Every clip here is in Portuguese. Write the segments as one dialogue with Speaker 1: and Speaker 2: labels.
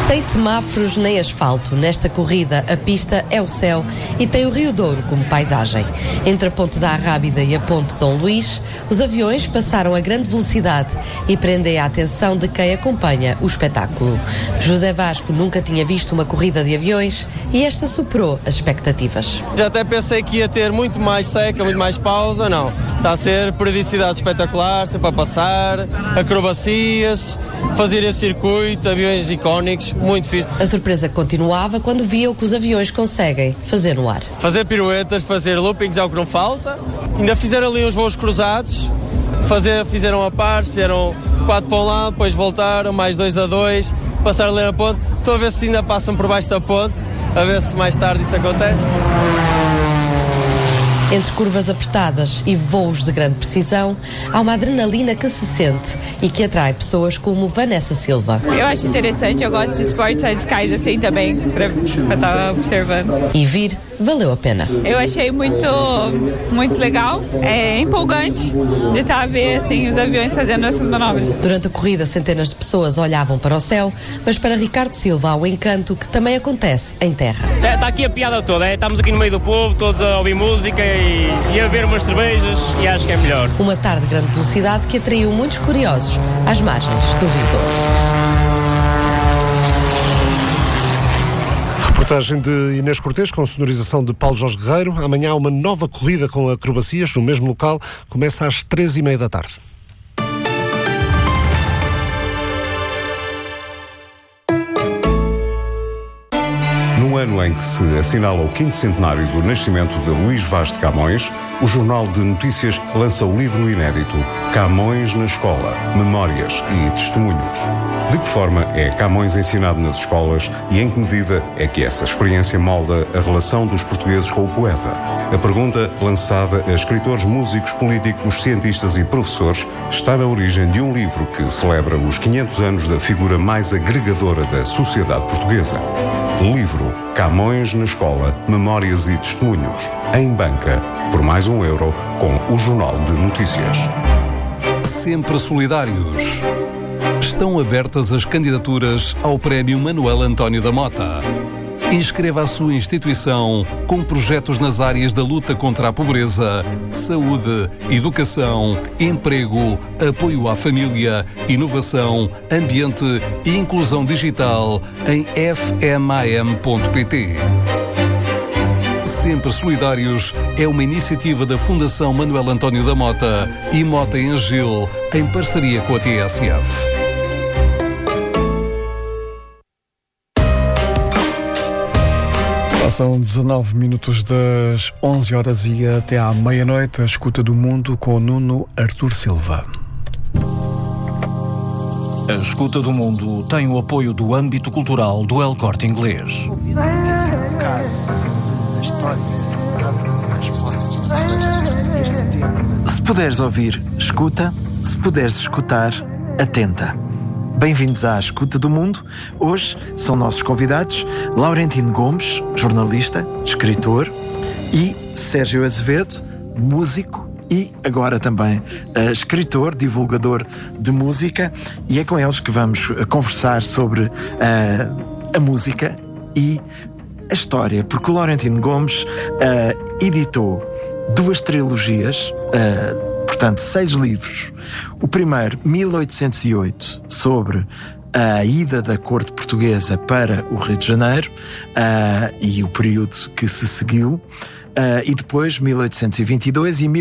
Speaker 1: Sem semáforos nem asfalto, nesta corrida a pista é o céu e tem o Rio Douro como paisagem. Entre a Ponte da Arrábida e a Ponte Dom Luís, os aviões passaram a grande velocidade e prendem a atenção de quem acompanha o espetáculo. José Vasco nunca tinha visto uma corrida de aviões e esta superou as expectativas.
Speaker 2: Já até pensei que ia ter muito mais seca, muito mais pausa, não. Está a ser periodicidade espetacular, sempre a passar, acrobacias, fazer esse circuito, aviões icónicos, muito fixe.
Speaker 1: A surpresa continuava quando viam o que os aviões conseguem fazer no ar.
Speaker 2: Fazer piruetas, fazer loopings é o que não falta. Ainda fizeram ali uns voos cruzados, fizeram a pares, fizeram 4 para um lado, depois voltaram, mais 2 a 2, passaram ali na ponte. Estou a ver se ainda passam por baixo da ponte, a ver se mais tarde isso acontece.
Speaker 1: Entre curvas apertadas e voos de grande precisão, há uma adrenalina que se sente e que atrai pessoas como Vanessa Silva.
Speaker 3: Eu acho interessante, eu gosto de esportes radicais assim também, para estar observando.
Speaker 1: E vir valeu a pena.
Speaker 3: Eu achei muito legal, é empolgante de estar a ver assim, os aviões fazendo essas manobras.
Speaker 1: Durante a corrida, centenas de pessoas olhavam para o céu, mas para Ricardo Silva há o encanto que também acontece em terra.
Speaker 4: Está aqui a piada toda, estamos aqui no meio do povo, todos a ouvir música e a beber umas cervejas, e acho que é melhor.
Speaker 1: Uma tarde de grande velocidade que atraiu muitos curiosos às margens do Rio Douro.
Speaker 5: Reportagem de Inês Cortês com sonorização de Paulo Jorge Guerreiro. Amanhã há uma nova corrida com acrobacias no mesmo local. Começa às 3h30 da tarde.
Speaker 6: No ano em que se assinala o 5º centenário do nascimento de Luís Vaz de Camões, o Jornal de Notícias lança o livro inédito Camões na Escola, Memórias e Testemunhos. De que forma é Camões ensinado nas escolas e em que medida é que essa experiência molda a relação dos portugueses com o poeta? A pergunta, lançada a escritores, músicos, políticos, cientistas e professores, está na origem de um livro que celebra os 500 anos da figura mais agregadora da sociedade portuguesa. Livro Camões na Escola, Memórias e Testemunhos, em banca, por mais €1, com o Jornal de Notícias.
Speaker 7: Sempre solidários. Estão abertas as candidaturas ao Prémio Manuel António da Mota. Inscreva a sua instituição com projetos nas áreas da luta contra a pobreza, saúde, educação, emprego, apoio à família, inovação, ambiente e inclusão digital em fmam.pt. Sempre Solidários é uma iniciativa da Fundação Manuel António da Mota e Mota em Agil, em parceria com a TSF.
Speaker 8: São 19 minutos das 11 horas e até à meia-noite a escuta do mundo com o Nuno Artur Silva.
Speaker 9: A escuta do mundo tem o apoio do âmbito cultural do El Corte Inglês.
Speaker 10: Se puderes ouvir, escuta. Se puderes escutar, atenta. Bem-vindos à Escuta do Mundo. Hoje são nossos convidados Laurentino Gomes, jornalista, escritor, e Sérgio Azevedo, músico e agora também escritor, divulgador de música. E é com eles que vamos conversar sobre a música e a história, porque o Laurentino Gomes editou 2 trilogias, portanto 6 livros. O primeiro, 1808, sobre a ida da corte portuguesa para o Rio de Janeiro e o período que se seguiu, e depois 1822 e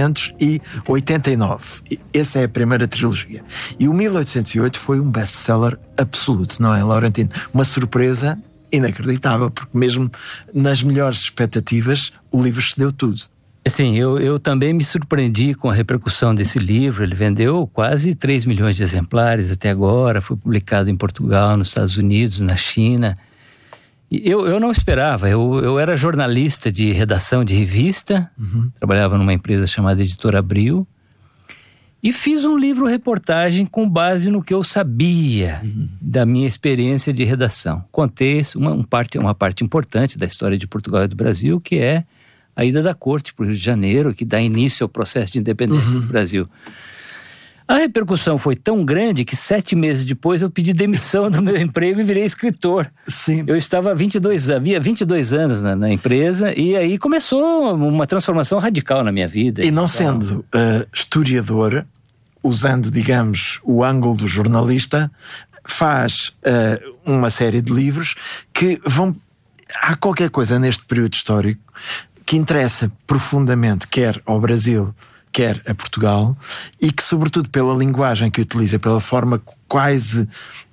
Speaker 10: 1889. Essa é a primeira trilogia. E o 1808 foi um best-seller absoluto, não é, Laurentino? Uma surpresa inacreditável, porque mesmo nas melhores expectativas o livro cedeu tudo.
Speaker 11: Sim, eu também me surpreendi com a repercussão desse livro. Ele vendeu quase 3 milhões de exemplares até agora, foi publicado em Portugal, nos Estados Unidos, na China. E eu não esperava, eu era jornalista de redação de revista, trabalhava numa empresa chamada Editora Abril, e fiz um livro-reportagem com base no que eu sabia da minha experiência de redação. Contei uma parte importante da história de Portugal e do Brasil, que é a ida da corte para o Rio de Janeiro, que dá início ao processo de independência do Brasil. A repercussão foi tão grande que 7 meses depois eu pedi demissão do meu emprego e virei escritor.
Speaker 10: Sim.
Speaker 11: Eu havia 22 anos na empresa, e aí começou uma transformação radical na minha vida.
Speaker 10: E não sendo historiador, usando, digamos, o ângulo do jornalista, faz uma série de livros que vão... Há qualquer coisa neste período histórico que interessa profundamente, quer ao Brasil, quer a Portugal, e que, sobretudo pela linguagem que utiliza, pela forma quase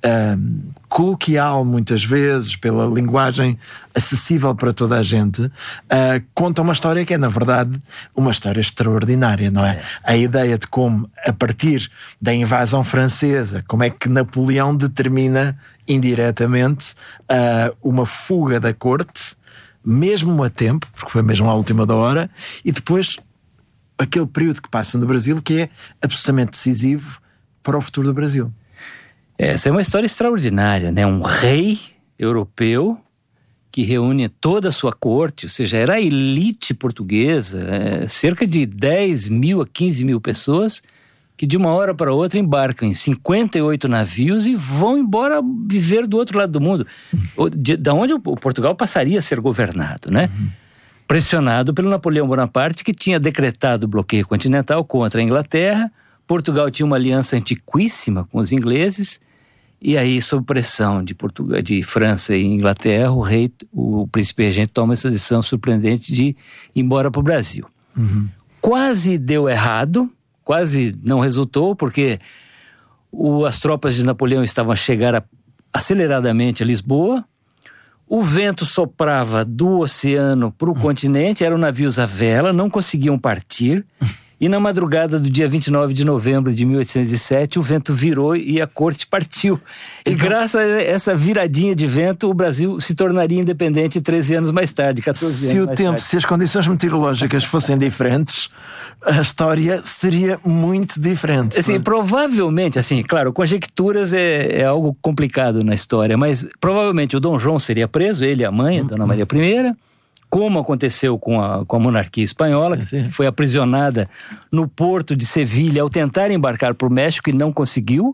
Speaker 10: coloquial, muitas vezes, pela linguagem acessível para toda a gente, conta uma história que é, na verdade, uma história extraordinária, não é? A ideia de como, a partir da invasão francesa, como é que Napoleão determina indiretamente uma fuga da corte, mesmo a tempo, porque foi mesmo à última da hora, e depois aquele período que passa no Brasil que é absolutamente decisivo para o futuro do Brasil.
Speaker 11: Essa é uma história extraordinária, né? Um rei europeu que reúne toda a sua corte, ou seja, era a elite portuguesa, cerca de 10 mil a 15 mil pessoas que de uma hora para outra embarcam em 58 navios e vão embora viver do outro lado do mundo, da onde o Portugal passaria a ser governado, né? Pressionado pelo Napoleão Bonaparte, que tinha decretado o bloqueio continental contra a Inglaterra. Portugal tinha uma aliança antiquíssima com os ingleses, e aí, sob pressão de França e Inglaterra, o príncipe regente toma essa decisão surpreendente de ir embora para o Brasil. Quase deu errado, quase não resultou, porque as tropas de Napoleão estavam a chegar aceleradamente a Lisboa. O vento soprava do oceano para o continente, eram navios à vela, não conseguiam partir. E na madrugada do dia 29 de novembro de 1807, o vento virou e a corte partiu. E graças a essa viradinha de vento, o Brasil se tornaria independente 13 anos mais tarde, 14 anos mais tarde.
Speaker 10: Se as condições meteorológicas fossem diferentes, a história seria muito diferente.
Speaker 11: Assim, provavelmente, assim, claro, conjecturas é algo complicado na história, mas provavelmente o Dom João seria preso, ele e a mãe, a Dona Maria I, como aconteceu com a monarquia espanhola, que foi aprisionada no porto de Sevilha ao tentar embarcar para o México e não conseguiu.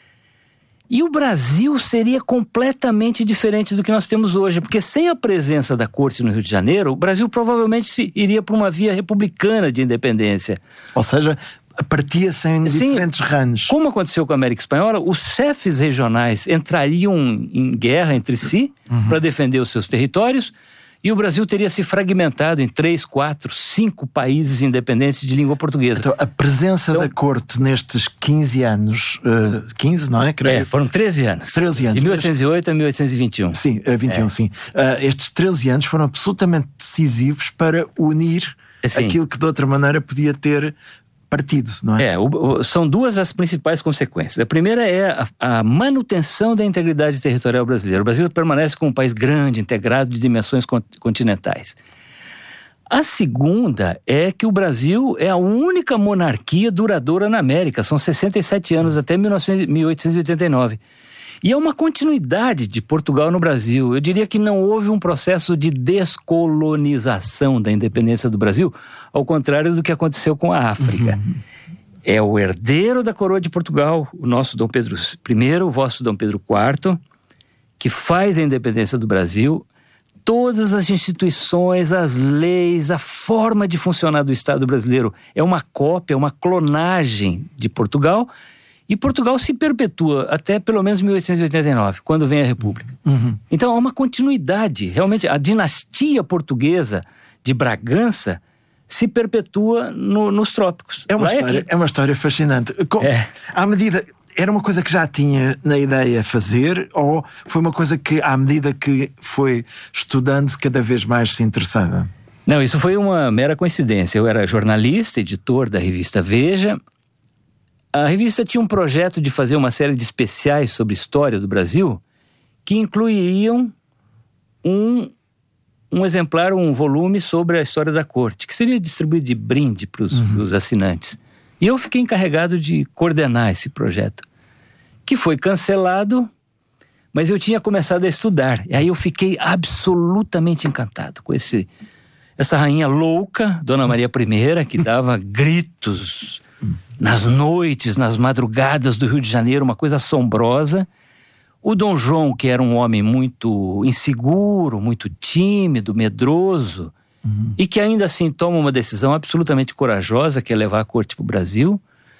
Speaker 11: E o Brasil seria completamente diferente do que nós temos hoje, porque sem a presença da corte no Rio de Janeiro, o Brasil provavelmente iria para uma via republicana de independência.
Speaker 10: Ou seja, partia-se em diferentes reinos.
Speaker 11: Como aconteceu com a América Espanhola, os chefes regionais entrariam em guerra entre si para defender os seus territórios, e o Brasil teria se fragmentado em 3, 4, 5 países independentes de língua portuguesa.
Speaker 10: Então, a presença da corte nestes 15 anos... 15, não é? Creio.
Speaker 11: Foram 13 anos.
Speaker 10: 13 anos.
Speaker 11: De 1808 a 1821.
Speaker 10: Sim, 21, sim. Estes 13 anos foram absolutamente decisivos para unir aquilo que de outra maneira podia ter partido, não é?
Speaker 11: São duas as principais consequências. A primeira é a manutenção da integridade territorial brasileira. O Brasil permanece como um país grande, integrado, de dimensões continentais. A segunda é que o Brasil é a única monarquia duradoura na América. São 67 anos, até 1889. E é uma continuidade de Portugal no Brasil. Eu diria que não houve um processo de descolonização da independência do Brasil, ao contrário do que aconteceu com a África. É o herdeiro da coroa de Portugal, o nosso Dom Pedro I, o vosso Dom Pedro IV, que faz a independência do Brasil. Todas as instituições, as leis, a forma de funcionar do Estado brasileiro é uma cópia, uma clonagem de Portugal. E Portugal se perpetua até pelo menos 1889, quando vem a República. Então há uma continuidade. Realmente, a dinastia portuguesa de Bragança se perpetua nos trópicos.
Speaker 10: É uma história fascinante. À medida... Era uma coisa que já tinha na ideia fazer, ou foi uma coisa que, à medida que foi estudando, cada vez mais se interessava?
Speaker 11: Não, isso foi uma mera coincidência. Eu era jornalista, editor da revista Veja. A revista tinha um projeto de fazer uma série de especiais sobre história do Brasil, que incluiriam um exemplar, um volume sobre a história da corte, que seria distribuído de brinde para os assinantes. E eu fiquei encarregado de coordenar esse projeto, que foi cancelado, mas eu tinha começado a estudar. E aí eu fiquei absolutamente encantado com essa rainha louca, Dona Maria I, que dava gritos nas noites, nas madrugadas do Rio de Janeiro, uma coisa assombrosa. O Dom João, que era um homem muito inseguro, muito tímido, medroso, e que ainda assim toma uma decisão absolutamente corajosa, que é levar a corte para o Brasil,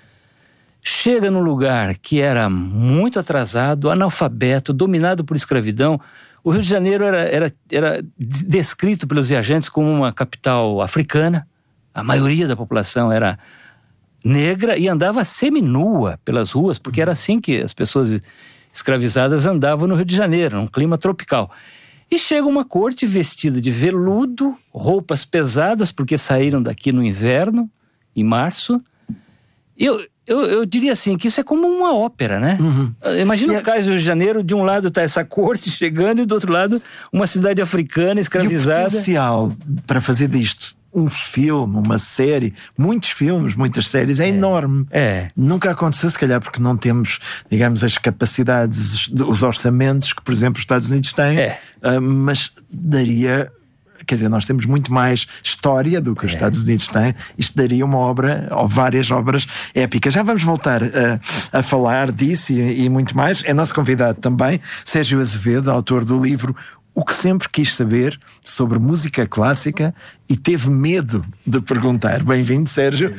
Speaker 11: chega num lugar que era muito atrasado, analfabeto, dominado por escravidão. O Rio de Janeiro era descrito pelos viajantes como uma capital africana. A maioria da população era negra e andava seminua pelas ruas, porque era assim que as pessoas escravizadas andavam no Rio de Janeiro, num clima tropical. E chega uma corte vestida de veludo, roupas pesadas, porque saíram daqui no inverno, em março. Eu diria assim, que isso é como uma ópera, né? Imagina o cais do Rio de Janeiro, de um lado está essa corte chegando e do outro lado uma cidade africana escravizada.
Speaker 10: E o potencial para fazer disto um filme, uma série, muitos filmes, muitas séries, é enorme. Nunca aconteceu, se calhar porque não temos, digamos, as capacidades, os orçamentos que, por exemplo, os Estados Unidos têm, mas daria... Quer dizer, nós temos muito mais história do que os Estados Unidos têm. Isto daria uma obra, ou várias obras épicas. Já vamos voltar a falar disso e muito mais. É nosso convidado também, Sérgio Azevedo, autor do livro O que Sempre Quis Saber sobre Música Clássica, e teve medo de perguntar. Bem-vindo, Sérgio.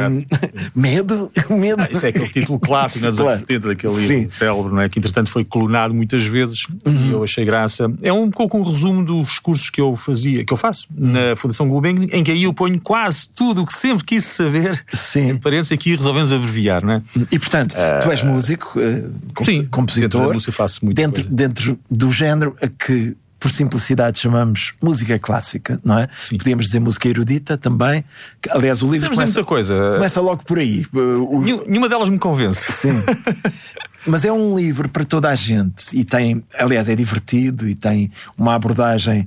Speaker 10: Medo?
Speaker 12: Isso é aquele título clássico nos anos 70, daquele livro célebre, não é? Que entretanto foi clonado muitas vezes, e eu achei graça. É um pouco um resumo dos cursos que eu faço na Fundação Gulbenkian, em que aí eu ponho quase tudo o que sempre quis saber. Em parênteses, aqui resolvemos abreviar, não é?
Speaker 10: E portanto, tu és músico, compositor.
Speaker 12: Dentro da música faço muito
Speaker 10: dentro do género a que, por simplicidade, chamamos música clássica, não é? Sim. Podíamos dizer música erudita também. Aliás, o livro começa logo por aí.
Speaker 12: Nenhuma delas me convence.
Speaker 10: Sim. Mas é um livro para toda a gente e tem, aliás, é divertido e tem uma abordagem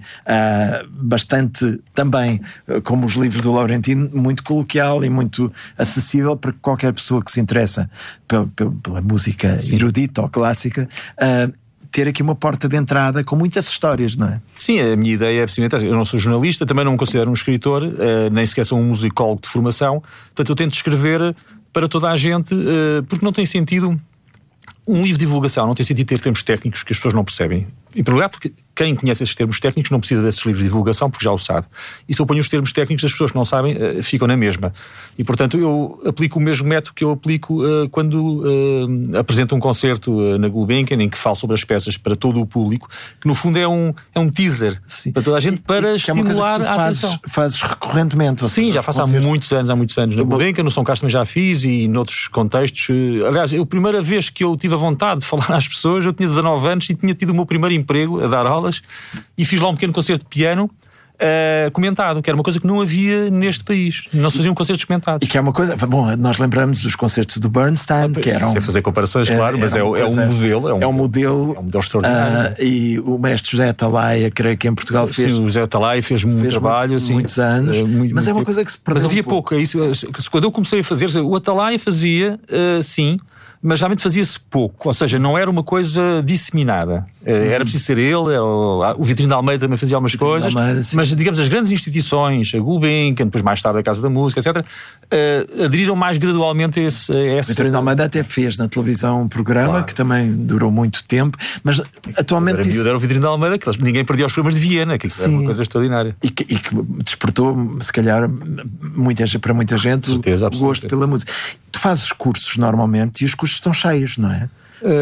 Speaker 10: bastante, também, como os livros do Laurentino, muito coloquial e muito acessível para qualquer pessoa que se interessa pela música erudita ou clássica. Ter aqui uma porta de entrada com muitas histórias, não é?
Speaker 12: Sim, a minha ideia é precisamente, eu não sou jornalista, também não me considero um escritor, nem sequer sou um musicólogo de formação, portanto eu tento escrever para toda a gente, porque não tem sentido um livro de divulgação, não tem sentido ter termos técnicos que as pessoas não percebem. Em primeiro lugar, porque quem conhece esses termos técnicos não precisa desses livros de divulgação, porque já o sabe. E se eu ponho os termos técnicos, as pessoas que não sabem ficam na mesma. E, portanto, eu aplico o mesmo método que eu aplico quando apresento um concerto na Gulbenkian, em que falo sobre as peças para todo o público, que no fundo é um teaser para toda a gente, para estimular a atenção.
Speaker 10: Fazes recorrentemente?
Speaker 12: Sim, já faço há muitos anos na Gulbenkian, no São Carlos também já fiz, e noutros contextos. Aliás, a primeira vez que eu tive a vontade de falar às pessoas, eu tinha 19 anos e tinha tido o meu primeiro emprego a dar aulas, e fiz lá um pequeno concerto de piano comentado, que era uma coisa que não havia neste país. Não se faziam concertos comentados.
Speaker 10: E que é uma coisa, bom, nós lembramos dos concertos do Bernstein, que eram...
Speaker 12: Sem fazer comparações, claro, mas é um modelo extraordinário.
Speaker 10: E o mestre José Atalaia, creio que em Portugal fez...
Speaker 12: Sim, o José Atalaia fez muito trabalho.
Speaker 10: Muitos anos. Mas é uma coisa que se perdeu.
Speaker 12: Mas havia pouco. Quando eu comecei a fazer, o Atalaia fazia, sim, mas realmente fazia-se pouco, ou seja, não era uma coisa disseminada. Era preciso ser ele, o Vitorino de Almeida também fazia algumas coisas, mas digamos as grandes instituições, a Gulbenkian, depois mais tarde a Casa da Música, etc., aderiram mais gradualmente a esse...
Speaker 10: O Vitorino de Almeida até fez na televisão um programa que também durou muito tempo, mas atualmente...
Speaker 12: Era o Vitorino de Almeida, que ninguém perdia os programas de Viena, que era uma coisa extraordinária.
Speaker 10: E que despertou, se calhar, para muita gente,
Speaker 12: certeza,
Speaker 10: o gosto pela música. Tu fazes cursos normalmente e os cursos estão cheios, não é?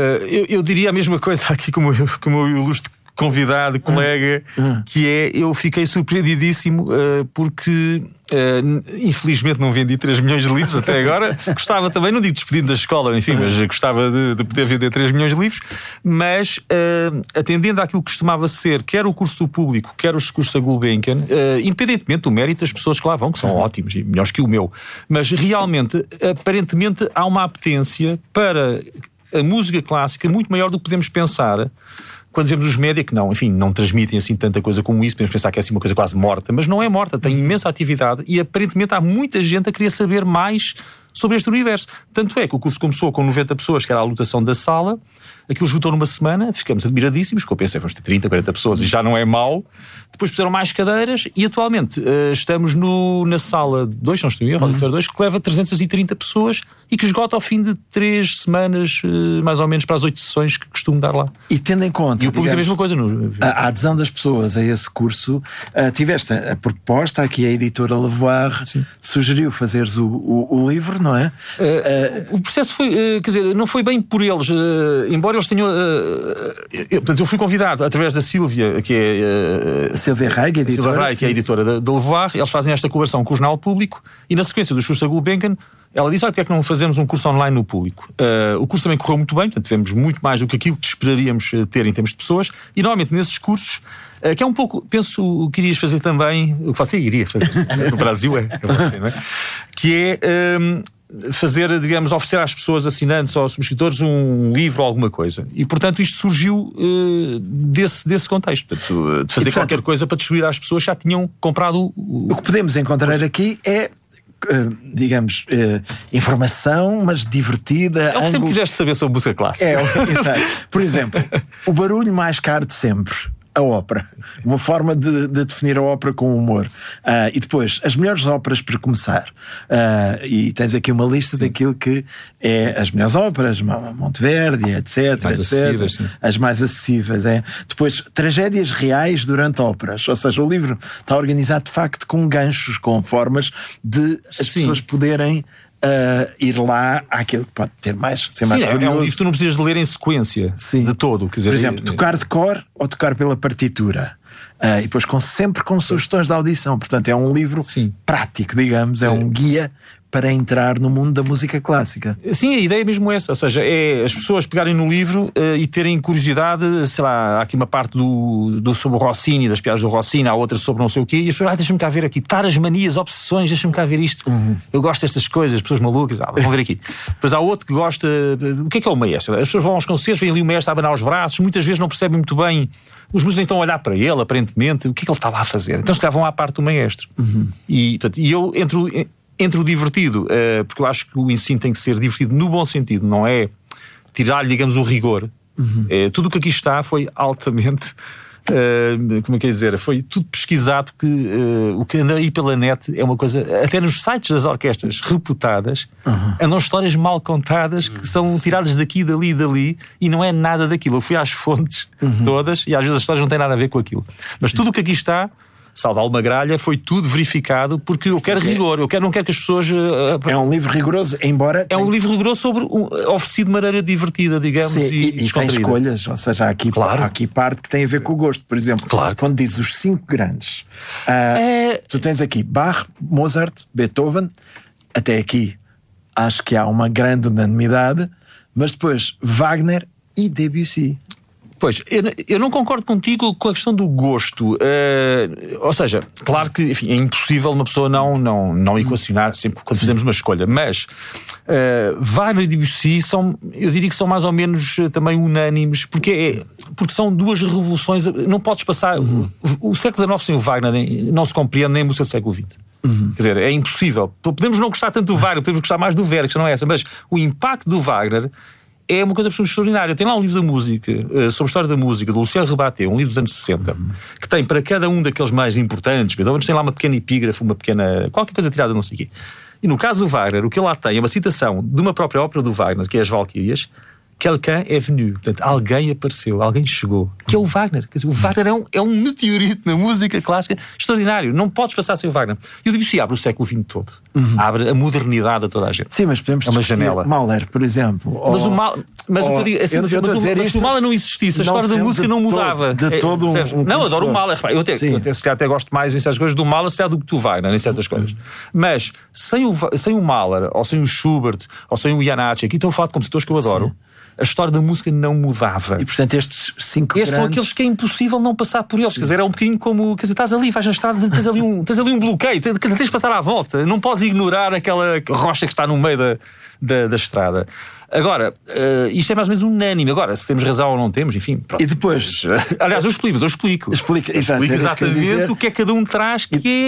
Speaker 12: Eu diria a mesma coisa aqui como o meu ilustre convidado, colega, que é, eu fiquei surpreendidíssimo porque infelizmente não vendi 3 milhões de livros até agora. Gostava também, não digo despedindo da escola, enfim, mas gostava de poder vender 3 milhões de livros, mas atendendo àquilo que costumava ser, quer o curso do público, quer os cursos da Gulbenkian, independentemente do mérito das pessoas que lá vão, que são ótimos e melhores que o meu, mas realmente, aparentemente há uma apetência para a música clássica muito maior do que podemos pensar quando vemos os média, que não transmitem assim tanta coisa como isso. Podemos pensar que é assim uma coisa quase morta, mas não é morta, tem imensa atividade e aparentemente há muita gente a querer saber mais sobre este universo. Tanto é que o curso começou com 90 pessoas, que era a lotação da sala, Aquilo esgotou numa semana, ficamos admiradíssimos, porque eu pensei, vamos ter 30, 40 pessoas e já não é mau. Depois puseram mais cadeiras e atualmente estamos na sala 2, não estou em erro, auditório 2, que leva 330 pessoas e que esgota ao fim de 3 semanas, mais ou menos, para as 8 sessões que costumo dar lá.
Speaker 10: E tendo em conta,
Speaker 12: e o público, digamos, a mesma coisa.
Speaker 10: A adesão das pessoas a esse curso, tiveste a proposta, aqui a editora Lavoir sugeriu fazeres o livro, não é?
Speaker 12: O processo foi, quer dizer, não foi bem por eles, embora eles tenham. Portanto, eu fui convidado através da Sílvia, que é.
Speaker 10: Silvia Reig, editora.
Speaker 12: Que é a editora da Lavoir. Eles fazem esta colaboração com o Jornal Público e, na sequência do Schuster Gulbenkian, ela disse: olha, porque é que não fazemos um curso online no público? O curso também correu muito bem, portanto, tivemos muito mais do que aquilo que esperaríamos ter em termos de pessoas, e normalmente nesses cursos, que é um pouco, penso, o que irias fazer também, o que você iria fazer no Brasil é você, não é? Que é fazer, digamos, oferecer às pessoas, assinantes ou subscritores, um livro ou alguma coisa. E, portanto, isto surgiu desse contexto, portanto, de fazer qualquer coisa para distribuir às pessoas que já tinham comprado
Speaker 10: o que podemos encontrar aqui é, digamos, informação, mas divertida.
Speaker 12: É o que sempre quiseste saber sobre música clássica.
Speaker 10: Por exemplo, o barulho mais caro de sempre, a ópera. Uma forma de definir a ópera com humor. E depois, as melhores óperas para começar. E tens aqui uma lista daquilo que é as melhores óperas, Monteverdi, etc. As mais acessíveis. Depois, tragédias reais durante óperas. Ou seja, o livro está organizado de facto com ganchos, com formas de as pessoas poderem ir lá àquilo que pode ter mais, ser mais curioso.
Speaker 12: É um livro que tu não precisas de ler em sequência de todo. Quer dizer,
Speaker 10: por exemplo, tocar de cor ou tocar pela partitura. E depois sempre com sugestões de audição. Portanto, é um livro prático, digamos, é um guia para entrar no mundo da música clássica.
Speaker 12: Sim, a ideia é mesmo essa, ou seja, é as pessoas pegarem no livro e terem curiosidade, sei lá, há aqui uma parte sobre o Rossini, das piadas do Rossini, há outra sobre não sei o quê, e as pessoas, deixa-me cá ver aqui, taras, manias, obsessões, deixa-me cá ver isto, eu gosto destas coisas, as pessoas malucas, vão ver aqui. Depois há outro que gosta, o que é o maestro? As pessoas vão aos concertos, vêm ali o maestro a abanar os braços, muitas vezes não percebem muito bem, os músicos nem estão a olhar para ele, aparentemente, o que é que ele está lá a fazer? Então se calhar vão à parte do maestro. E eu entre o divertido, porque eu acho que o ensino tem que ser divertido no bom sentido, não é tirar-lhe, digamos, o rigor. Tudo o que aqui está foi altamente, como é que é dizer, foi tudo pesquisado, que o que anda aí pela net é uma coisa, até nos sites das orquestras reputadas, andam histórias mal contadas que são tiradas daqui, dali e dali, e não é nada daquilo. Eu fui às fontes todas e às vezes as histórias não têm nada a ver com aquilo. Mas tudo o que aqui está, salvo alguma gralha, foi tudo verificado, porque eu quero rigor, não quero que as pessoas...
Speaker 10: É um livro rigoroso, embora...
Speaker 12: É um livro rigoroso oferecido de maneira divertida, digamos,
Speaker 10: e tem escolhas, ou seja, há aqui parte que tem a ver com o gosto. Por exemplo, quando dizes os 5 grandes, tu tens aqui Bach, Mozart, Beethoven, até aqui acho que há uma grande unanimidade, mas depois Wagner e Debussy.
Speaker 12: Pois, eu não concordo contigo com a questão do gosto. Ou seja, claro que, enfim, é impossível uma pessoa não equacionar sempre quando fazemos uma escolha, mas Wagner e Debussy eu diria que são mais ou menos também unânimes, porque são duas revoluções. Não podes passar... O século XIX sem o Wagner não se compreende, nem a música do século XX. Quer dizer, é impossível. Podemos não gostar tanto do Wagner, podemos gostar mais do Verdi, que não é essa, mas o impacto do Wagner é uma coisa absolutamente extraordinária. Tem lá um livro da música, sobre a história da música, do Luciano Rebaté, um livro dos anos 60, que tem para cada um daqueles mais importantes, tem lá uma pequena epígrafe, qualquer coisa tirada, não sei o quê. E no caso do Wagner, o que ele lá tem é uma citação de uma própria ópera do Wagner, que é As Valquírias. Quelqu'un est venu, portanto, alguém apareceu, alguém chegou, que é o Wagner. Quer dizer, o Wagner é um meteorito na música clássica extraordinário, não podes passar sem o Wagner. E o Debussy abre o século XX todo, abre a modernidade a toda a gente.
Speaker 10: Sim, mas podemos discutir Mahler, por exemplo.
Speaker 12: Mas o Mahler não existisse, a história da música não mudava. Não, adoro o Mahler. Eu até gosto mais em certas coisas do Mahler do que do Wagner, em certas coisas. Mas sem o Mahler, ou sem o Schubert, ou sem o Janáček, aqui estou a falar de compositores que eu adoro, a história da música não mudava.
Speaker 10: E portanto estes 5 grandes...
Speaker 12: são aqueles que é impossível não passar por eles. Quer dizer, é um bocadinho como... Quer dizer, estás ali, vais na estrada, tens ali um bloqueio, tens de passar à volta. Não podes ignorar aquela rocha que está no meio da estrada. Agora, isto é mais ou menos unânime. Agora, se temos razão ou não temos, enfim, pronto.
Speaker 10: E depois...
Speaker 12: Aliás, eu explico. Explico exatamente o que é que cada um traz, que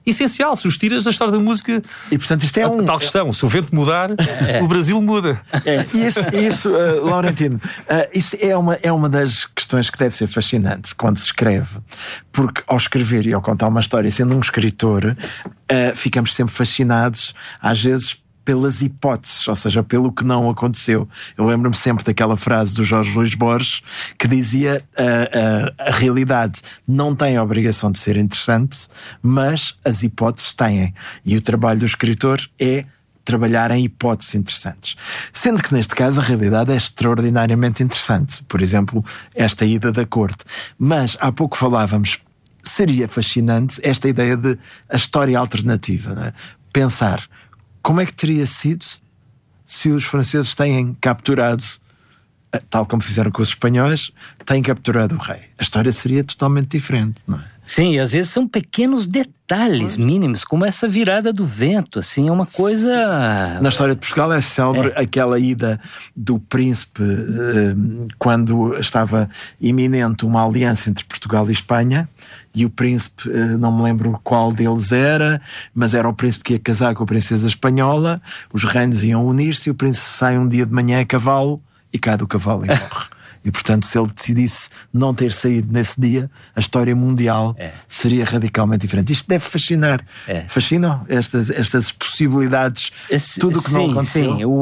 Speaker 12: essencial. Se os tiras da história da música,
Speaker 10: e portanto isto é
Speaker 12: tal questão. Se o vento mudar, o Brasil muda.
Speaker 10: Isso, Laurentino, isso é uma das questões que deve ser fascinante quando se escreve, porque ao escrever e ao contar uma história, sendo um escritor, ficamos sempre fascinados, às vezes, pelas hipóteses, ou seja, pelo que não aconteceu. Eu lembro-me sempre daquela frase do Jorge Luís Borges que dizia a realidade não tem a obrigação de ser interessante, mas as hipóteses têm. E o trabalho do escritor é trabalhar em hipóteses interessantes. Sendo que neste caso a realidade é extraordinariamente interessante. Por exemplo, esta ida da corte. Mas há pouco falávamos, seria fascinante esta ideia de a história alternativa, né? Pensar como é que teria sido se os franceses têm capturado, tal como fizeram com os espanhóis, têm capturado o rei. A história seria totalmente diferente, não é?
Speaker 11: Sim, e às vezes são pequenos detalhes mínimos, como essa virada do vento, assim, é uma coisa...
Speaker 10: Na história de Portugal é célebre aquela ida do príncipe quando estava iminente uma aliança entre Portugal e Espanha, e o príncipe, não me lembro qual deles era, mas era o príncipe que ia casar com a princesa espanhola, os reinos iam unir-se e o príncipe sai um dia de manhã a cavalo e cai do cavalo e morre. E portanto, se ele decidisse não ter saído nesse dia, a história mundial seria radicalmente diferente. Isto deve fascinar. Fascinam estas possibilidades, tudo o que não aconteceu.
Speaker 11: Sim,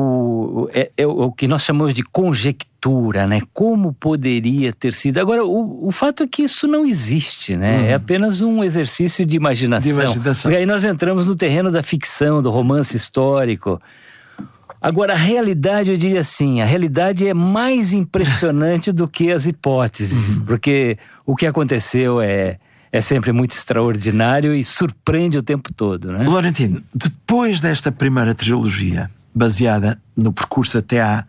Speaker 11: o que nós chamamos de conjectura, né? Como poderia ter sido. Agora, o fato é que isso não existe, né? É apenas um exercício de imaginação. E aí nós entramos no terreno da ficção, do romance histórico. Agora, a realidade, eu diria assim, a realidade é mais impressionante do que as hipóteses, porque o que aconteceu é sempre muito extraordinário e surpreende o tempo todo, né?
Speaker 10: Laurentino, depois desta primeira trilogia, baseada no percurso até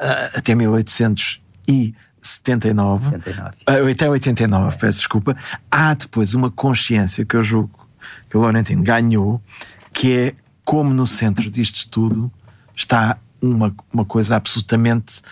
Speaker 10: 1879, até 89, peço desculpa, há depois uma consciência que eu julgo que o Laurentino ganhou, que é como no centro disto tudo está uma coisa absolutamente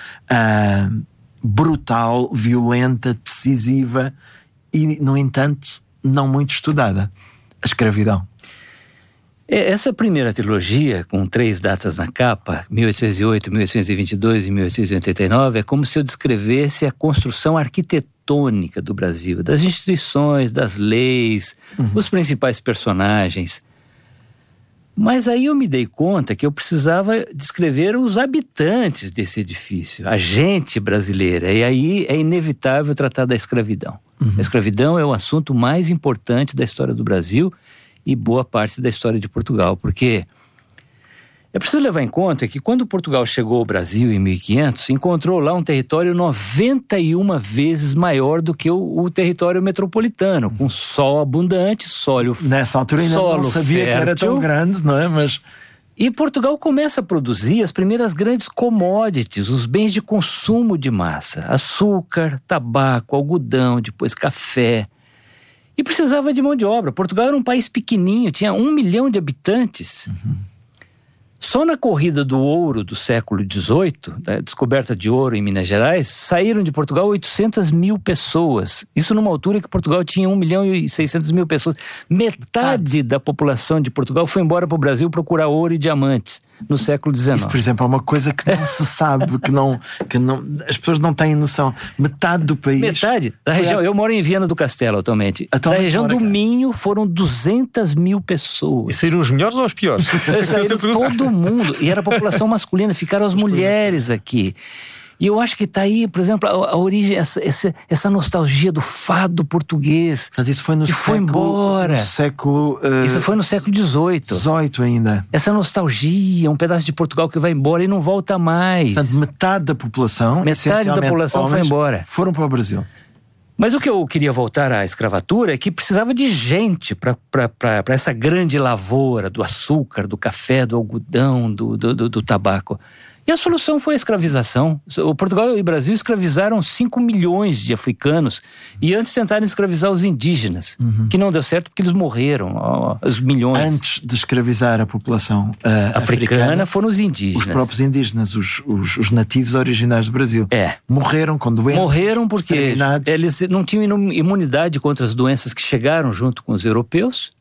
Speaker 10: brutal, violenta, decisiva e, no entanto, não muito estudada: a escravidão.
Speaker 11: Essa primeira trilogia, com 3 datas na capa, 1808, 1822 e 1889, é como se eu descrevesse a construção arquitetônica do Brasil, das instituições, das leis, os principais personagens. Mas aí eu me dei conta que eu precisava descrever os habitantes desse edifício, a gente brasileira. E aí é inevitável tratar da escravidão. A escravidão é o assunto mais importante da história do Brasil e boa parte da história de Portugal, porque é preciso levar em conta que quando Portugal chegou ao Brasil em 1500, encontrou lá um território 91 vezes maior do que o território metropolitano, com sol abundante, solo fértil.
Speaker 10: Nessa altura ainda não sabia que era tão grande, não é? Mas...
Speaker 11: E Portugal começa a produzir as primeiras grandes commodities, os bens de consumo de massa: açúcar, tabaco, algodão, depois café. E precisava de mão de obra. Portugal era um país pequenininho, tinha 1 milhão de habitantes. Só na corrida do ouro do século XVIII, da descoberta de ouro em Minas Gerais, saíram de Portugal 800 mil pessoas. Isso numa altura que Portugal tinha 1.600.000 pessoas. Metade da população de Portugal foi embora para o Brasil procurar ouro e diamantes no século XIX.
Speaker 10: Isso, por exemplo, é uma coisa que não se sabe, que não, as pessoas não têm noção. Metade do país...
Speaker 11: Metade da região. Eu moro em Viana do Castelo atualmente. Da região do Minho foram 200 mil pessoas.
Speaker 12: E saíram os melhores ou os piores?
Speaker 11: Saíram todo mundo. E era a população masculina, ficaram as mulheres aqui. E eu acho que está aí, por exemplo, a origem, essa nostalgia do fado português.
Speaker 10: Mas isso foi no século...
Speaker 11: foi embora.
Speaker 10: Isso
Speaker 11: foi no século XVIII.
Speaker 10: XVIII ainda.
Speaker 11: Essa nostalgia, um pedaço de Portugal que vai embora e não volta mais.
Speaker 10: Portanto, metade da população
Speaker 11: foi embora.
Speaker 10: Foram para o Brasil.
Speaker 11: Mas o que eu queria voltar à escravatura é que precisava de gente para essa grande lavoura do açúcar, do café, do algodão, do tabaco. E a solução foi a escravização. O Portugal e o Brasil escravizaram 5 milhões de africanos e antes tentaram escravizar os indígenas, que não deu certo porque eles morreram, os milhões.
Speaker 10: Antes de escravizar a população
Speaker 11: africana foram os indígenas.
Speaker 10: Os próprios indígenas, os nativos originários do Brasil. Morreram com doenças.
Speaker 11: Morreram porque eles não tinham imunidade contra as doenças que chegaram junto com os europeus.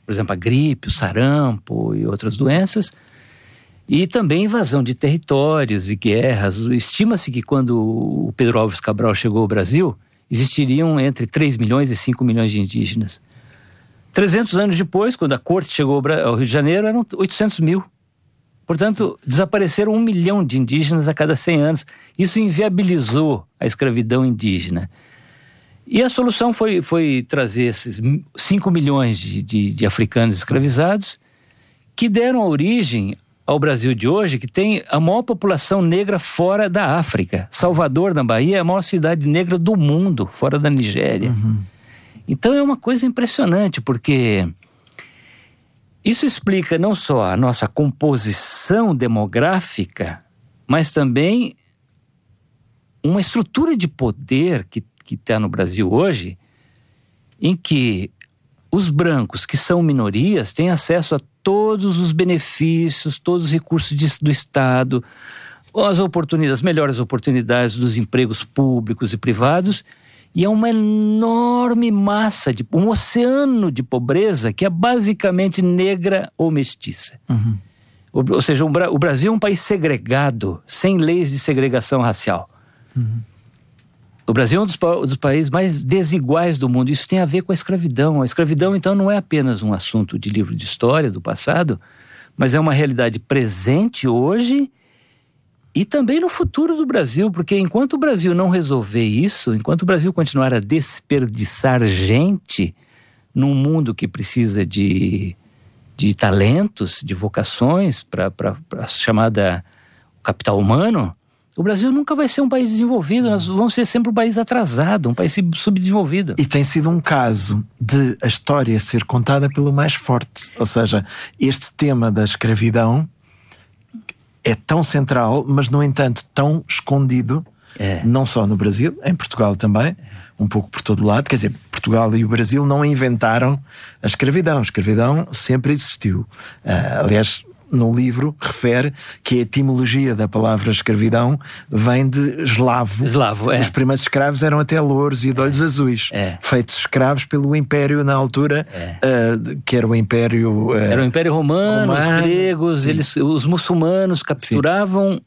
Speaker 11: por exemplo, a gripe, o sarampo e outras doenças, e também invasão de territórios e guerras. Estima-se que quando o Pedro Álvares Cabral chegou ao Brasil, existiriam entre 3 milhões e 5 milhões de indígenas. 300 anos depois, quando a corte chegou ao Rio de Janeiro, eram 800 mil. Portanto, desapareceram 1 milhão de indígenas a cada 100 anos. Isso inviabilizou a escravidão indígena. E a solução foi trazer esses 5 milhões de africanos escravizados, que deram origem ao Brasil de hoje, que tem a maior população negra fora da África. Salvador, na Bahia, é a maior cidade negra do mundo, fora da Nigéria. Então é uma coisa impressionante, porque isso explica não só a nossa composição demográfica, mas também uma estrutura de poder que está no Brasil hoje, em que os brancos, que são minorias, têm acesso a todos os benefícios, todos os recursos do Estado, as melhores oportunidades dos empregos públicos e privados, e é uma enorme massa, um oceano de pobreza que é basicamente negra ou mestiça. Ou seja, o Brasil é um país segregado, sem leis de segregação racial. O Brasil é um dos países mais desiguais do mundo. Isso tem a ver com a escravidão. A escravidão, então, não é apenas um assunto de livro de história do passado, mas é uma realidade presente hoje e também no futuro do Brasil, porque enquanto o Brasil não resolver isso, enquanto o Brasil continuar a desperdiçar gente num mundo que precisa de talentos, de vocações para a chamada capital humano, o Brasil nunca vai ser um país desenvolvido. Nós vamos ser sempre um país atrasado, um país subdesenvolvido.
Speaker 10: E tem sido um caso de a história ser contada pelo mais forte. Ou seja, este tema da escravidão é tão central, mas no entanto tão escondido, não só no Brasil, em Portugal também, um pouco por todo lado. Quer dizer, Portugal e o Brasil não inventaram a escravidão. A escravidão sempre existiu. Aliás, no livro refere que a etimologia da palavra escravidão vem de eslavo. Os primeiros escravos eram até louros e de olhos azuis, feitos escravos pelo Império na altura, que era o Império...
Speaker 11: Era o Império Romano, os gregos, os muçulmanos capturavam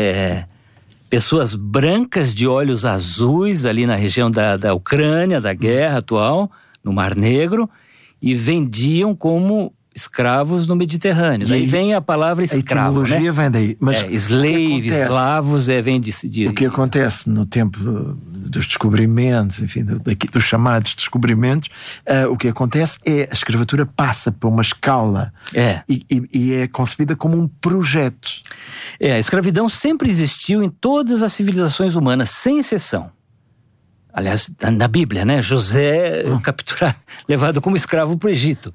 Speaker 11: pessoas brancas de olhos azuis ali na região da Ucrânia, da guerra atual, no Mar Negro, e vendiam como escravos no Mediterrâneo. Daí vem a palavra escravo,
Speaker 10: a etimologia vem daí. Mas
Speaker 11: slave, escravos, vem de...
Speaker 10: O que acontece no tempo dos descobrimentos, enfim, dos chamados descobrimentos, o que acontece é a escravatura passa por uma escala e é concebida como um projeto.
Speaker 11: A escravidão sempre existiu em todas as civilizações humanas, sem exceção. Aliás, na Bíblia, né? José capturado, levado como escravo para o Egito.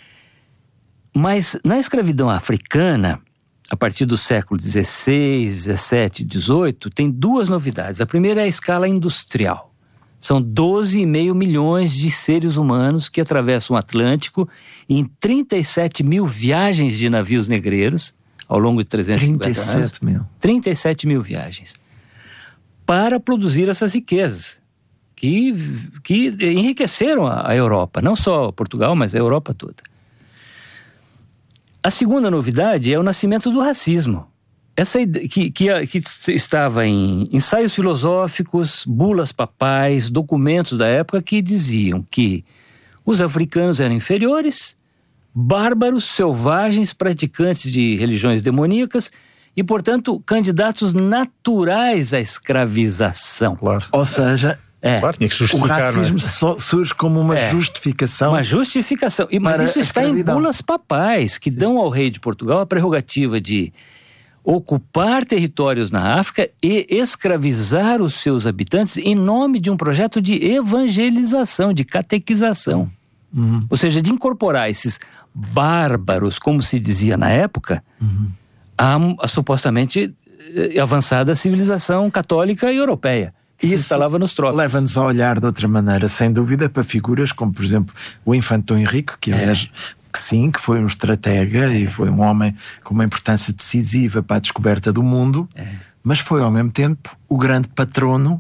Speaker 11: Mas na escravidão africana, a partir do século XVI, XVII, XVIII, tem 2 novidades. A primeira é a escala industrial. São 12,5 milhões de seres humanos que atravessam o Atlântico em 37 mil viagens de navios negreiros ao longo de 350 anos. 37 mil viagens. Para produzir essas riquezas que enriqueceram a Europa. Não só Portugal, mas a Europa toda. A segunda novidade é o nascimento do racismo. Essa que estava em ensaios filosóficos, bulas papais, documentos da época que diziam que os africanos eram inferiores, bárbaros, selvagens, praticantes de religiões demoníacas e, portanto, candidatos naturais à escravização.
Speaker 10: Claro. Ou seja... o racismo surge como uma justificação.
Speaker 11: Uma justificação. Mas isso está em bulas papais, que dão ao rei de Portugal a prerrogativa de ocupar territórios na África e escravizar os seus habitantes em nome de um projeto de evangelização, de catequização. Ou seja, de incorporar esses bárbaros, como se dizia na época, a supostamente avançada civilização católica e europeia. Que se instalava nos trópicos.
Speaker 10: Leva-nos a olhar de outra maneira, sem dúvida, para figuras como, por exemplo, o Infante Dom Henrique, que aliás, que foi um estratega e foi um homem com uma importância decisiva para a descoberta do mundo, mas foi ao mesmo tempo o grande patrono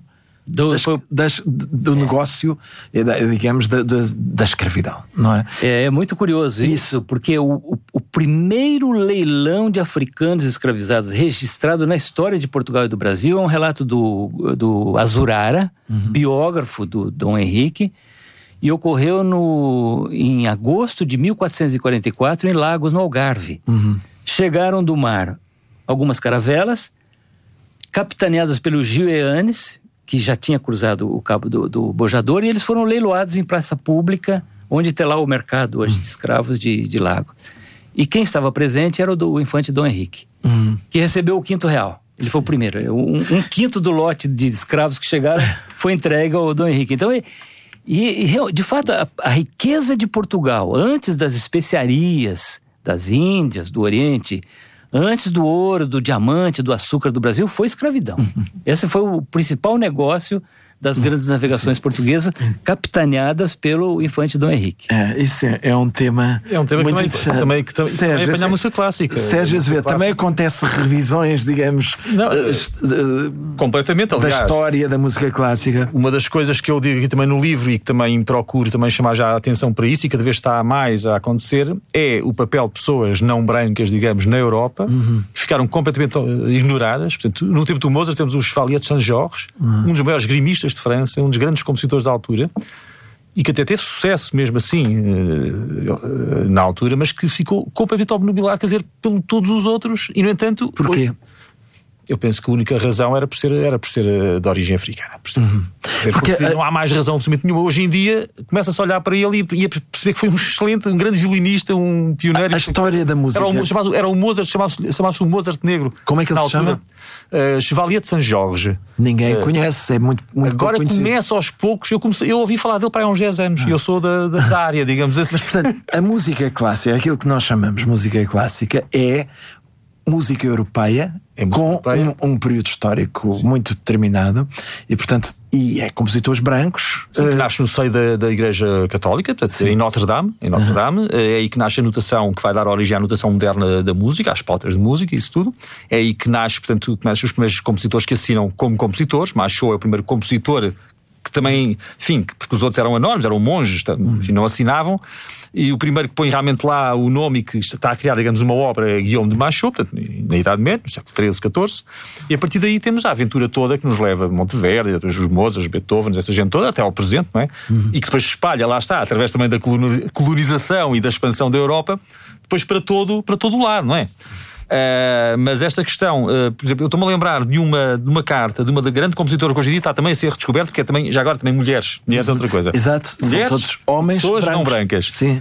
Speaker 10: do negócio, digamos, da escravidão, não é?
Speaker 11: É muito curioso isso, porque o primeiro leilão de africanos escravizados registrado na história de Portugal e do Brasil é um relato do Azurara, biógrafo do Dom Henrique, e ocorreu em agosto de 1444 em Lagos, no Algarve. Chegaram do mar algumas caravelas, capitaneadas pelo Gil Eanes, que já tinha cruzado o cabo do Bojador, e eles foram leiloados em praça pública, onde tem lá o mercado hoje de escravos de Lago. E quem estava presente era o infante Dom Henrique, que recebeu o quinto real. Ele foi o primeiro. Um quinto do lote de escravos que chegaram foi entregue ao Dom Henrique. Então, de fato, a riqueza de Portugal, antes das especiarias das Índias, do Oriente, antes do ouro, do diamante, do açúcar do Brasil, foi escravidão. Esse foi o principal negócio das grandes navegações portuguesas, capitaneadas pelo infante Dom Henrique.
Speaker 10: Isso é um tema muito interessante.
Speaker 12: Também apanhar a música clássica.
Speaker 10: Sérgio Azevedo, também acontece revisões, digamos,
Speaker 12: completamente, aliás,
Speaker 10: da história da música clássica.
Speaker 12: Uma das coisas que eu digo aqui também no livro e que também procuro também chamar já a atenção para isso, e cada vez está mais a acontecer, é o papel de pessoas não brancas, digamos, na Europa, que ficaram completamente ignoradas. Portanto, no tempo do Mozart temos o Chevalier de Saint-Georges, um dos maiores grimistas de França, um dos grandes compositores da altura, e que até teve sucesso mesmo assim na altura, mas que ficou completamente obnubilado, quer dizer, por todos os outros, e no entanto...
Speaker 10: Porquê?
Speaker 12: Eu penso que a única razão era por ser de origem africana. Porque não há mais razão absolutamente nenhuma. Hoje em dia começa-se a olhar para ele e a perceber que foi um grande violinista, um pioneiro.
Speaker 10: A história da música.
Speaker 12: Era o Mozart, chamava-se o Mozart negro.
Speaker 10: Como é que ele se chama?
Speaker 12: Chevalier de Saint-Georges.
Speaker 10: Ninguém conhece, é muito
Speaker 12: agora
Speaker 10: pouco
Speaker 12: começa aos poucos. Eu ouvi falar dele para há uns 10 anos. E eu sou da área, digamos assim.
Speaker 10: Mas, portanto, a música clássica, aquilo que nós chamamos de música clássica, é música europeia, com um período histórico muito determinado, e portanto é compositores brancos.
Speaker 12: Sim, que nasce no seio da Igreja Católica, portanto, em Notre-Dame, é aí que nasce a notação que vai dar origem à notação moderna da música, às pautas de música, isso tudo. É aí que nasce, portanto, os primeiros compositores que assinam como compositores. Machot é o primeiro compositor que também, enfim, porque os outros eram anónimos, eram monges, enfim, não assinavam. E o primeiro que põe realmente lá o nome e que está a criar, digamos, uma obra é Guillaume de Machaut, portanto, na Idade Média, no século XIII, XIV. E a partir daí temos a aventura toda que nos leva a Monteverdi, os Mozart, os Beethoven, essa gente toda, até ao presente, não é? E que depois se espalha, lá está, através também da colonização e da expansão da Europa, depois para todo o lado, não é? Mas esta questão, por exemplo, eu estou-me a lembrar de uma carta de uma grande compositora que hoje em dia está também a ser redescoberta, porque é também, já agora também mulheres é outra coisa.
Speaker 10: Exato,
Speaker 12: mulheres,
Speaker 10: são todos homens
Speaker 12: pessoas
Speaker 10: brancos.
Speaker 12: Não brancas.
Speaker 10: Sim.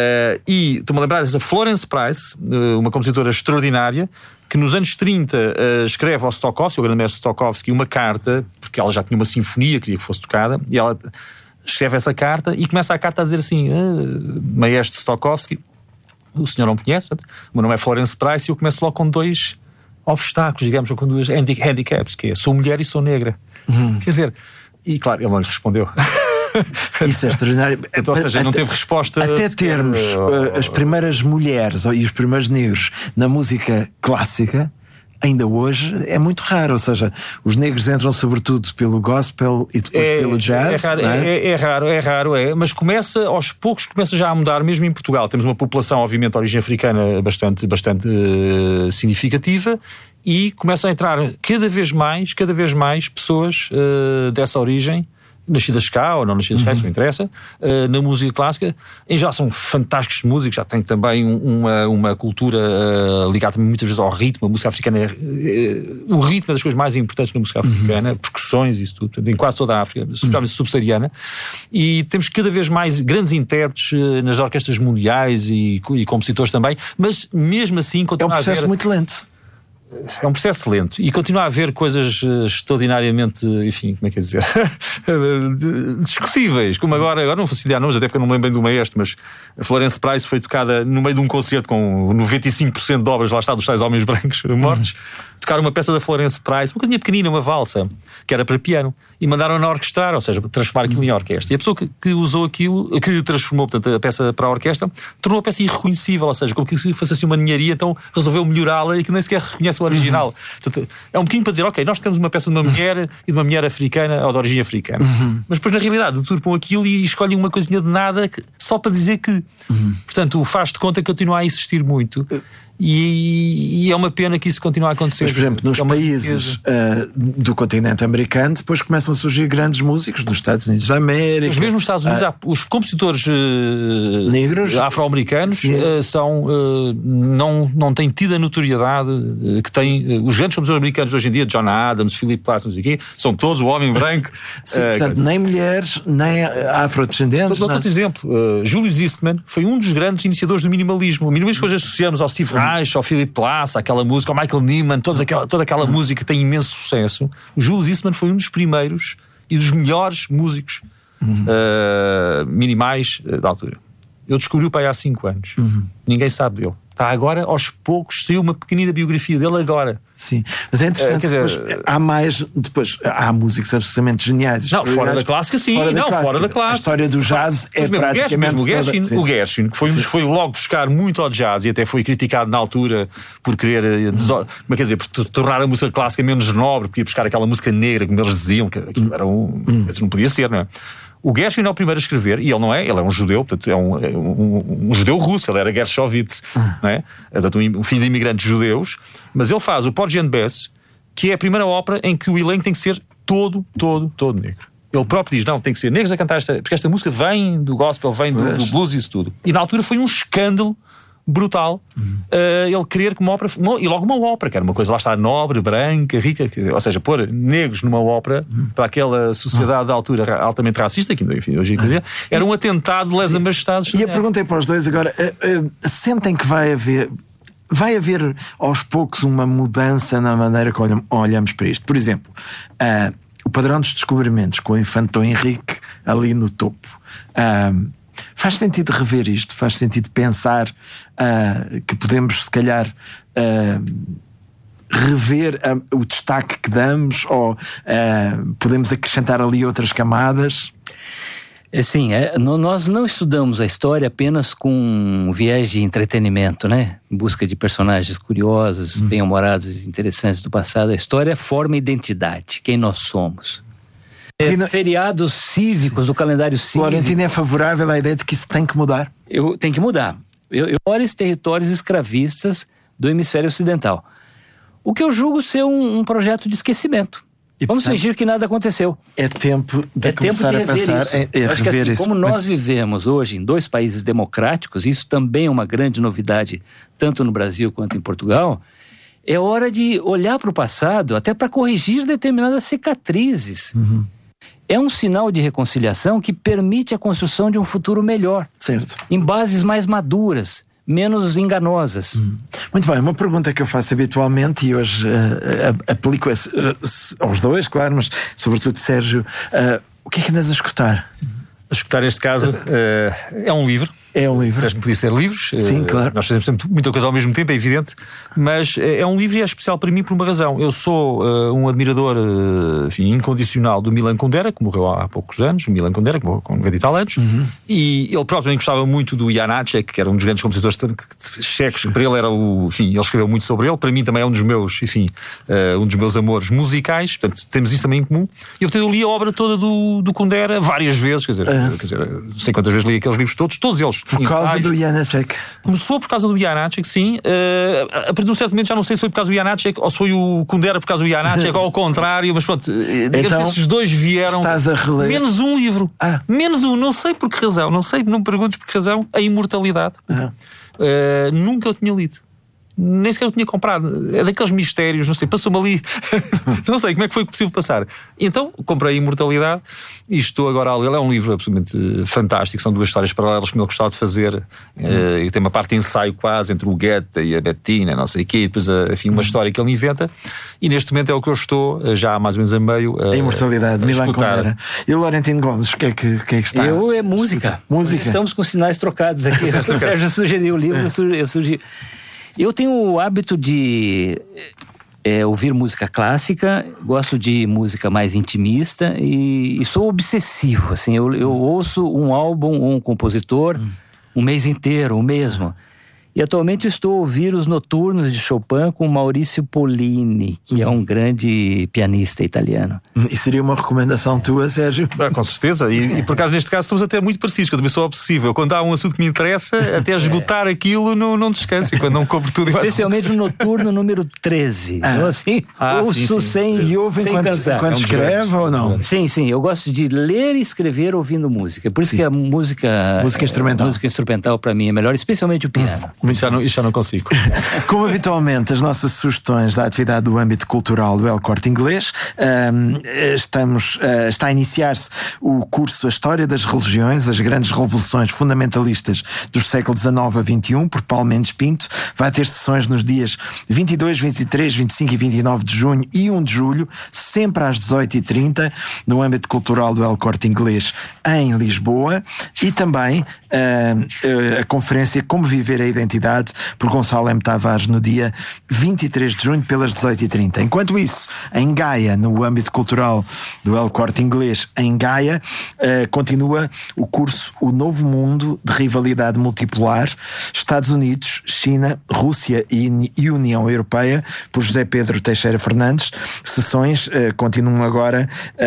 Speaker 12: E estou-me a lembrar dessa Florence Price, uma compositora extraordinária, que nos anos 30 escreve ao Stokowski, o grande mestre Stokowski, uma carta, porque ela já tinha uma sinfonia, queria que fosse tocada, e ela escreve essa carta e começa a carta a dizer assim: maestro Stokowski, o senhor não me conhece, o meu nome é Florence Price, e eu começo logo com dois obstáculos, digamos, ou com duas handicaps, que é: sou mulher e sou negra. Quer dizer, e claro, ele não lhe respondeu.
Speaker 10: Isso é extraordinário.
Speaker 12: Então, ou seja, não teve resposta.
Speaker 10: Até termos as primeiras mulheres e os primeiros negros na música clássica, ainda hoje é muito raro. Ou seja, os negros entram sobretudo pelo gospel e depois pelo jazz.
Speaker 12: É raro, mas aos poucos começa já a mudar, mesmo em Portugal. Temos uma população, obviamente, de origem africana bastante significativa, e começam a entrar cada vez mais pessoas dessa origem, nascidas cá ou não nascidas cá, isso não interessa, na música clássica. Em geral são fantásticos músicos, já têm também uma cultura ligada muitas vezes ao ritmo. A música africana o ritmo é das coisas mais importantes na música africana, percussões e isso tudo, em quase toda a África, especialmente subsaariana, e temos cada vez mais grandes intérpretes nas orquestras mundiais e compositores também, mas mesmo assim continua a haver...
Speaker 10: É um processo muito lento.
Speaker 12: É um processo lento e continua a haver coisas extraordinariamente, enfim, como é que é dizer, discutíveis, como agora não faço ideia nomes, até porque eu não me lembro bem do maestro, mas a Florence Price foi tocada no meio de um concerto com 95% de obras, lá está, dos tais homens brancos mortos. Tocaram uma peça da Florence Price, uma coisinha pequenina, uma valsa, que era para piano, e mandaram-na orquestrar, ou seja, transformar aquilo em orquestra. E a pessoa que usou aquilo, que transformou, portanto, a peça para a orquestra, tornou a peça irreconhecível, ou seja, como que se fosse assim uma ninharia, então resolveu melhorá-la e que nem sequer reconhece peça original. Portanto, é um bocadinho para dizer, ok, nós temos uma peça de uma mulher e de uma mulher africana ou de origem africana. Mas depois, na realidade, deturpam aquilo e escolhem uma coisinha de nada só para dizer que. Portanto, o faz de conta continua a existir muito. E é uma pena que isso continue a acontecer.
Speaker 10: Mas, por exemplo, nos países do continente americano, depois começam a surgir grandes músicos, nos Estados Unidos da América.
Speaker 12: Mas mesmo nos Estados Unidos, os compositores negros, afro-americanos, não têm tido a notoriedade que têm os grandes compositores americanos hoje em dia, John Adams, Philip Glass, não sei o quê, são todos o homem branco.
Speaker 10: Portanto, nem mulheres, nem afrodescendentes.
Speaker 12: Dou outro exemplo. Julius Eastman foi um dos grandes iniciadores do minimalismo. O minimalismo que hoje associamos ao Steve Reich, ao Philip Glass, aquela música, ao Michael Nyman, toda aquela música que tem imenso sucesso. O Julius Eastman foi um dos primeiros e dos melhores músicos minimais da altura. Eu descobri o pai há 5 anos. Ninguém sabe dele. Está agora, aos poucos, saiu uma pequenina biografia dele agora.
Speaker 10: Sim, mas é interessante, depois há músicos absolutamente geniais.
Speaker 12: Não, fora da clássica, sim. Fora da clássica.
Speaker 10: A história do jazz é praticamente...
Speaker 12: O Gershwin, que foi logo buscar muito ao jazz e até foi criticado na altura por querer, por tornar a música clássica menos nobre, porque ia buscar aquela música negra, como eles diziam, que aquilo era não podia ser, não é? O Gershwin é o primeiro a escrever, e ele é um judeu, portanto é um judeu russo, ele era Gershovitz, não é? Portanto, um filho de imigrantes judeus, mas ele faz o Porgy and Bess, que é a primeira ópera em que o elenco tem que ser todo negro. Ele próprio diz, não, tem que ser negros a cantar porque esta música vem do gospel, vem do blues e isso tudo. E na altura foi um escândalo brutal ele querer que uma ópera, e logo uma ópera, que era uma coisa lá está nobre, branca, rica, ou seja, pôr negros numa ópera para aquela sociedade da altura altamente racista, que enfim, hoje em dia era um atentado de lesa majestade.
Speaker 10: E eu perguntei para os dois agora, sentem que vai haver aos poucos uma mudança na maneira que olhamos para isto? Por exemplo, o padrão dos descobrimentos com o infante Dom Henrique ali no topo. Faz sentido rever isto? Faz sentido pensar que podemos, se calhar, rever o destaque que damos ou podemos acrescentar ali outras camadas?
Speaker 11: Sim, nós não estudamos a história apenas com um viés de entretenimento, né? Em busca de personagens curiosos, bem-humorados, interessantes do passado. A história forma identidade, quem nós somos. Feriados cívicos, o calendário cívico.
Speaker 10: Florentino é favorável à ideia de que isso tem que mudar?
Speaker 11: Tem que mudar. Eu moro em territórios escravistas do hemisfério ocidental. O que eu julgo ser um projeto de esquecimento. Vamos fingir que nada aconteceu.
Speaker 10: É tempo de começar a pensar em
Speaker 11: acho que assim,
Speaker 10: isso.
Speaker 11: Como nós vivemos hoje em 2 países democráticos, isso também é uma grande novidade, tanto no Brasil quanto em Portugal, é hora de olhar para o passado até para corrigir determinadas cicatrizes. É um sinal de reconciliação que permite a construção de um futuro melhor.
Speaker 10: Certo.
Speaker 11: Em bases mais maduras, menos enganosas.
Speaker 10: Muito bem, uma pergunta que eu faço habitualmente e hoje aplico aos dois, claro, mas sobretudo Sérgio, o que é que andas a escutar?
Speaker 12: A escutar neste caso é um livro.
Speaker 10: É um livro.
Speaker 12: Disseste-me que podia ser livros.
Speaker 10: Sim, claro.
Speaker 12: Nós fazemos sempre muita coisa ao mesmo tempo, é evidente. Mas é um livro e é especial para mim por uma razão. Eu sou um admirador incondicional do Milan Kundera, que morreu há poucos anos. O Milan Kundera, que morreu com 90 e tal anos. E ele próprio também gostava muito do Janáček, que era um dos grandes compositores checos. Para ele era ele escreveu muito sobre ele. Para mim também é um dos meus amores musicais. Portanto, temos isso também em comum. E eu li a obra toda do Kundera várias vezes. Quer dizer, não sei quantas vezes li aqueles livros todos eles.
Speaker 10: Por causa do Janáček.
Speaker 12: Começou por causa do Janáček, sim. A partir de um certo momento já não sei se foi por causa do Janáček ou se foi o Kundera por causa do Janáček ou ao contrário, mas pronto, então, esses dois vieram.
Speaker 10: Estás a reler.
Speaker 12: Menos um livro. Menos um, não sei por que razão, não me perguntes por que razão. A Imortalidade. Nunca eu tinha lido. Nem sequer eu tinha comprado. É daqueles mistérios, não sei, passou-me ali. Não sei como é que foi possível passar. Então comprei a Imortalidade e estou agora a ler. É um livro absolutamente fantástico. São 2 histórias paralelas que ele gostava de fazer. E tem uma parte de ensaio quase entre o Goethe e a Bettina, não sei o quê. E depois, uma história que ele inventa. E neste momento é o que eu estou, já há mais ou menos a meio.
Speaker 10: A Imortalidade, Milan Kundera. E o Laurentino Gomes, o que é que está?
Speaker 11: É música. Estamos com sinais trocados aqui. O Sérgio sugeriu o livro, eu sugeri. Eu tenho o hábito de ouvir música clássica, gosto de música mais intimista e sou obsessivo, assim, eu ouço um álbum ou um compositor um mês inteiro, o mesmo. E atualmente estou a ouvir os noturnos de Chopin com Maurício Pollini, que é um grande pianista italiano.
Speaker 10: E seria uma recomendação tua, Sérgio?
Speaker 12: Com certeza, e por acaso neste caso estamos até muito parecidos, que eu também sou obsessivo. Quando há um assunto que me interessa, até esgotar aquilo não descanso, e quando não compro tudo...
Speaker 11: Especialmente o noturno número 13. Então, assim, ouço sem cansar.
Speaker 10: Quando escreve ou não?
Speaker 11: Sim, eu gosto de ler e escrever ouvindo música. Por isso que a música instrumental para mim é melhor, especialmente o piano.
Speaker 12: Isso já não consigo.
Speaker 10: Como habitualmente, as nossas sugestões da atividade do âmbito cultural do El Corte Inglês, está a iniciar-se o curso A História das Religiões, as grandes revoluções fundamentalistas dos séculos XIX a XXI, por Paulo Mendes Pinto. Vai ter sessões nos dias 22, 23, 25 e 29 de junho e 1 de julho, sempre às 18h30, no âmbito cultural do El Corte Inglês, em Lisboa. E também a conferência Como Viver a Identidade, por Gonçalo M. Tavares, no dia 23 de junho, pelas 18h30. Enquanto isso, em Gaia, no âmbito cultural do El Corte Inglês, em Gaia, continua o curso O Novo Mundo de Rivalidade Multipolar, Estados Unidos, China, Rússia e União Europeia, por José Pedro Teixeira Fernandes. Sessões continuam agora,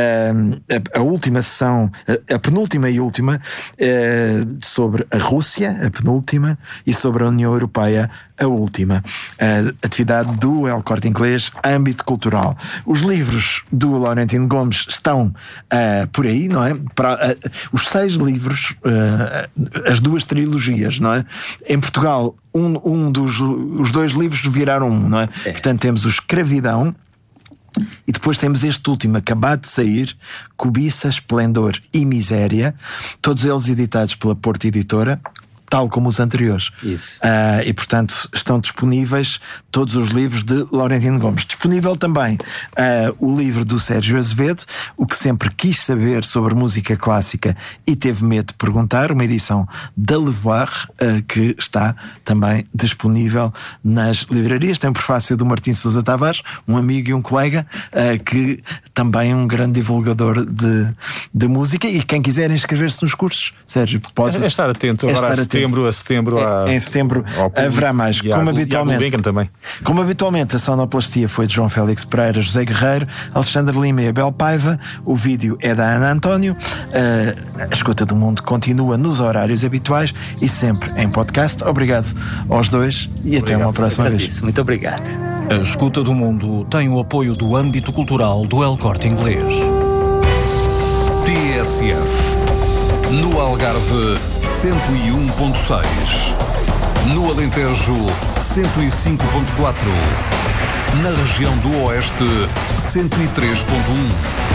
Speaker 10: a última sessão, a penúltima e última, sobre a Rússia, a penúltima, e sobre a União Europeia, a última. Atividade do El Corte Inglês, âmbito cultural. Os livros do Laurentino Gomes estão por aí, não é? Os 6 livros, as 2 trilogias, não é? Em Portugal, os 2 livros viraram um, não é? Portanto, temos o Escravidão. E depois temos este último, acabado de sair, Cobiça, Esplendor e Miséria, todos eles editados pela Porto Editora, tal como os anteriores.
Speaker 11: Isso.
Speaker 10: E portanto estão disponíveis todos os livros de Laurentino Gomes. Disponível também o livro do Sérgio Azevedo, O que Sempre Quis Saber sobre Música Clássica e Teve Medo de Perguntar, uma edição da Levoir, que está também disponível nas livrarias. Tem o prefácio do Martim Sousa Tavares, um amigo e um colega, que também é um grande divulgador de música. E quem quiser inscrever-se nos cursos, Sérgio, pode
Speaker 12: estar atento agora a setembro.
Speaker 10: Em setembro haverá mais. Como habitualmente, a sonoplastia foi de João Félix Pereira, José Guerreiro, Alexandre Lima e Abel Paiva. O vídeo é da Ana António. A Escuta do Mundo continua nos horários habituais e sempre em podcast. Obrigado aos dois e até uma próxima vez.
Speaker 11: Muito obrigado.
Speaker 9: A Escuta do Mundo tem o apoio do âmbito cultural do El Corte Inglês.
Speaker 7: TSF. No Algarve, 101.6. No Alentejo, 105.4. Na região do Oeste, 103.1.